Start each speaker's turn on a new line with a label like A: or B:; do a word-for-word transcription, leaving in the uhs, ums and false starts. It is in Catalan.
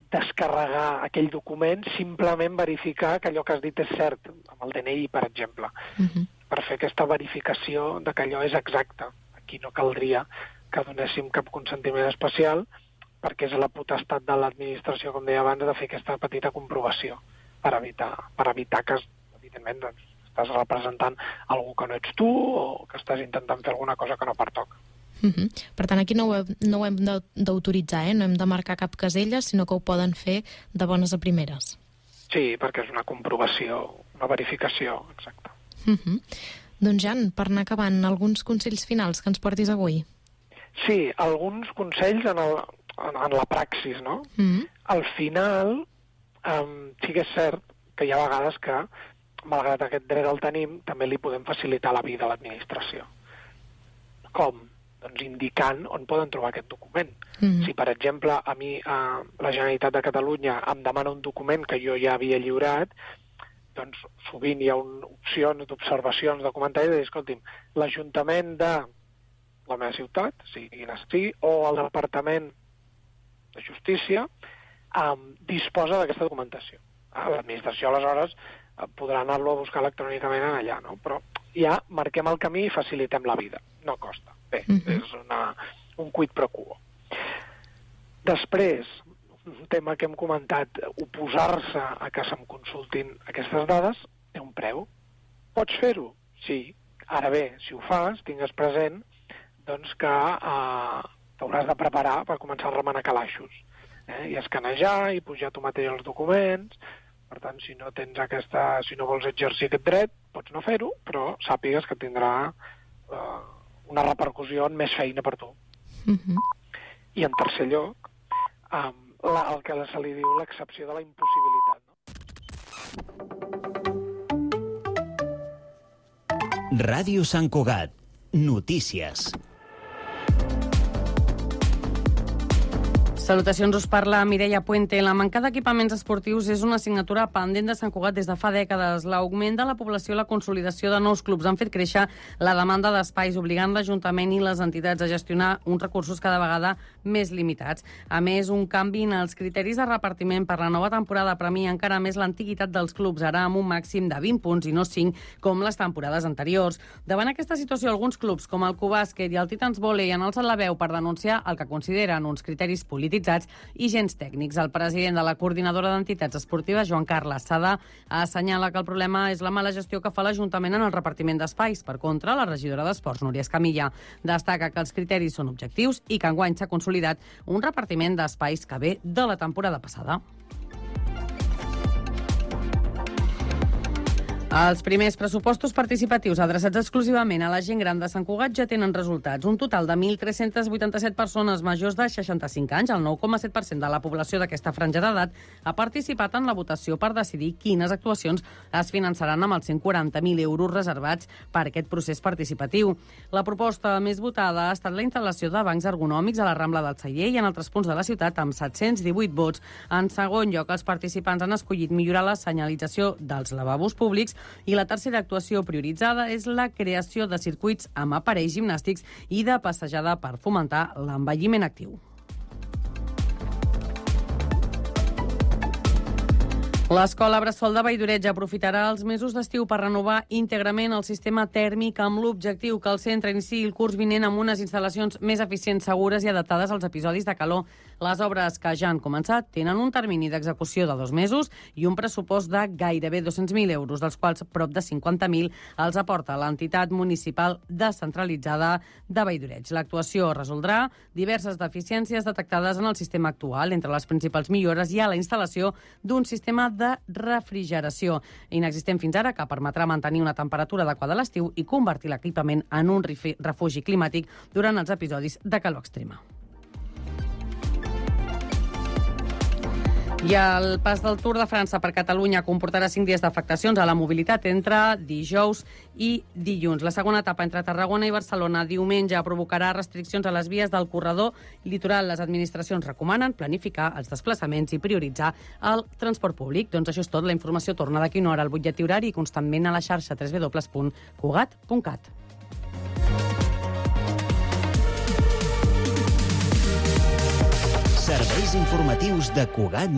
A: descarregar aquell document, simplement verificar que allò que has dit és cert, amb el D N I, per exemple, uh-huh. per fer aquesta verificació de que allò és exacte. Aquí no caldria que donéssim cap consentiment especial, perquè és la potestat de l'administració, com deia abans, de fer aquesta petita comprovació per evitar, per evitar que, evidentment, doncs, estàs representant algú que no ets tu o que estàs intentant fer alguna cosa que no pertoca.
B: Uh-huh. Per tant, aquí no ho, no ho hem d'autoritzar, eh? No hem de marcar cap casella, sinó que ho poden fer de bones a primeres.
A: Sí, perquè és una comprovació, una verificació, exacte.
B: Uh-huh. Doncs, Jan, per anar acabant, alguns consells finals que ens portis avui?
A: Sí, alguns consells en, el, en, en la praxis, no? Uh-huh. Al final, um, sí que és cert que hi ha vegades que, malgrat aquest dret el tenim, també li podem facilitar la vida a l'administració. Com? Doncs indicant on poden trobar aquest document. Mm. Si, per exemple, a mi eh, la Generalitat de Catalunya em demana un document que jo ja havia lliurat, doncs sovint hi ha una opció d'observacions, de comentaris, de dir, escolti'm, l'Ajuntament de la meva ciutat, sigui quina sigui, o el Departament de Justícia, eh, disposa d'aquesta documentació. Eh, L'administració, aleshores, eh, podrà anar-lo a buscar electrònicament en allà, no? Però ja marquem el camí i facilitem la vida. No costa. Bé, uh-huh. és una, un quid pro quo. Després, un tema que hem comentat, oposar-se a que se'm consultin aquestes dades té un preu. Pots fer-ho? Sí. Ara bé, si ho fas, tingues present doncs, que eh, t'hauràs de preparar per començar a remenar calaixos. Eh? I escanejar, i pujar tu mateix els documents. Per tant, si no tens aquesta, si no vols exercir aquest dret, pots no fer-ho, però sàpigues que tindrà eh, una repercussió en més feina per tu. Uh-huh. I en tercer lloc, um, la, el que se li diu l'excepció de la impossibilitat.
C: No? Ràdio Sant Cugat. Notícies.
D: Salutacions, us parla Mireia Puente. La manca d'equipaments esportius és una assignatura pendent de Sant Cugat des de fa dècades. L'augment de la població i la consolidació de nous clubs han fet créixer la demanda d'espais, obligant l'Ajuntament i les entitats a gestionar uns recursos cada vegada més limitats. A més, un canvi en els criteris de repartiment per la nova temporada premia encara més l'antiguitat dels clubs, ara amb un màxim de vint punts i no cinc, com les temporades anteriors. Davant aquesta situació, alguns clubs, com el Cubàsquet i el Titans Volley, han alçat la veu per denunciar el que consideren uns criteris polítics i gens tècnics. El president de la Coordinadora d'Entitats Esportives, Joan Carles Sada, assenyala que el problema és la mala gestió que fa l'Ajuntament en el repartiment d'espais. Per contra, la regidora d'Esports, Núria Escamilla, destaca que els criteris són objectius i que enguany s'ha consolidat un repartiment d'espais que ve de la temporada passada. Els primers pressupostos participatius adreçats exclusivament a la gent gran de Sant Cugat ja tenen resultats. Un total de mil tres-cents vuitanta-set persones majors de seixanta-cinc anys, el nou coma set per cent de la població d'aquesta franja d'edat, ha participat en la votació per decidir quines actuacions es finançaran amb els cent quaranta mil euros reservats per aquest procés participatiu. La proposta més votada ha estat la instal·lació de bancs ergonòmics a la Rambla del Celler i en altres punts de la ciutat amb set-cents divuit vots. En segon lloc, els participants han escollit millorar la senyalització dels lavabos públics i la tercera actuació prioritzada és la creació de circuits amb aparells gimnàstics i de passejada per fomentar l'envelliment actiu. L'Escola Bressol de Valldoreig aprofitarà els mesos d'estiu per renovar íntegrament el sistema tèrmic amb l'objectiu que el centre iniciï el curs vinent amb unes instal·lacions més eficients, segures i adaptades als episodis de calor. Les obres que ja han començat tenen un termini d'execució de dos mesos i un pressupost de gairebé dos-cents mil euros, dels quals prop de cinquanta mil els aporta l'entitat municipal descentralitzada de Valldoreig. L'actuació resoldrà diverses deficiències detectades en el sistema actual. Entre les principals millores hi ha la instal·lació d'un sistema de refrigeració inexistent fins ara, que permetrà mantenir una temperatura adequada a l'estiu i convertir l'equipament en un refugi climàtic durant els episodis de calor extrema. I el pas del Tour de França per Catalunya comportarà cinc dies d'afectacions a la mobilitat entre dijous i dilluns. La segona etapa entre Tarragona i Barcelona diumenge provocarà restriccions a les vies del corredor litoral. Les administracions recomanen planificar els desplaçaments i prioritzar el transport públic. Doncs això és tot. La informació torna d'aquí una hora al butlletí horari i constantment a la xarxa w w w punt cugat punt cat.
C: Serveis informatius de Cugat